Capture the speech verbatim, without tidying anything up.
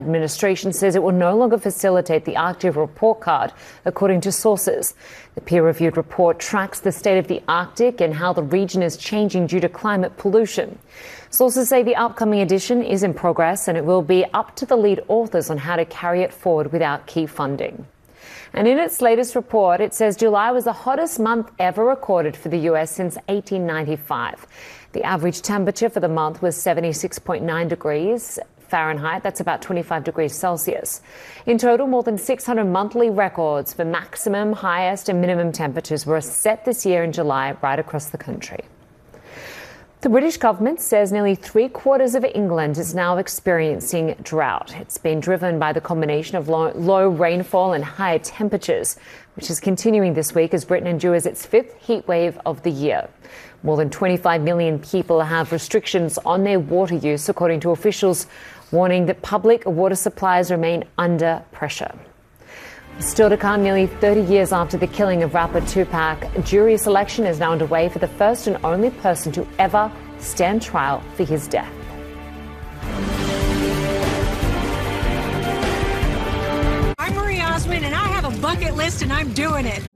Administration says it will no longer facilitate the Arctic report card, according to sources. The peer-reviewed report tracks the state of the Arctic and how the region is changing due to climate pollution. Sources say the upcoming edition is in progress and it will be up to the lead authors on how to carry it forward without key funding. And in its latest report, it says July was the hottest month ever recorded for the U S since eighteen ninety-five. The average temperature for the month was seventy-six point nine degrees Fahrenheit, that's about twenty-five degrees Celsius. In total, more than six hundred monthly records for maximum, highest and minimum temperatures were set this year in July right across the country. The British government says nearly three quarters of England is now experiencing drought. It's been driven by the combination of low, low rainfall and higher temperatures, which is continuing this week as Britain endures its fifth heat wave of the year. More than twenty-five million people have restrictions on their water use, according to officials warning that public water supplies remain under pressure. Still to come, nearly thirty years after the killing of rapper Tupac, jury selection is now underway for the first and only person to ever stand trial for his death. I'm Marie Osmond, and I have a bucket list, and I'm doing it.